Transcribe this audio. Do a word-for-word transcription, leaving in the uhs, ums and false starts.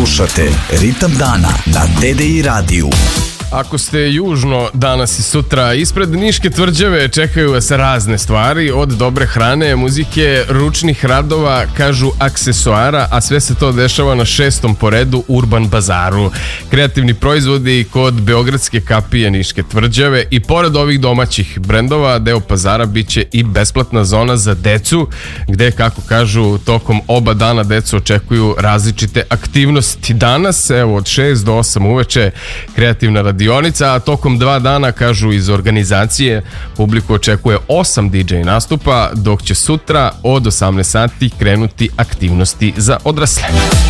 Slušate Ritam dana na D D I radiju. Ako ste južno danas i sutra, ispred Niške tvrđave čekaju vas razne stvari, od dobre hrane, muzike, ručnih radova, kažu aksesuara, a sve se to dešava na šestom po redu Urban bazaru. Kreativni proizvodi kod Beogradske kapije Niške tvrđave i pored ovih domaćih brendova, deo pazara biće i besplatna zona za decu, gde, kako kažu, tokom oba dana decu očekuju različite aktivnosti. Danas, evo, od šest do osam uveče, kreativna radionica, a tokom dva dana, kažu iz organizacije, publiku očekuje osam D J nastupa, dok će sutra od osamnaest sati krenuti aktivnosti za odrasle.